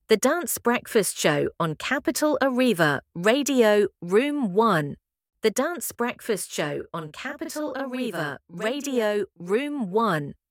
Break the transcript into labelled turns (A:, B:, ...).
A: The Dance Breakfast Show on Capital Arriva, Radio Room 1. The Dance Breakfast Show on Capital Arriva, Radio Room 1.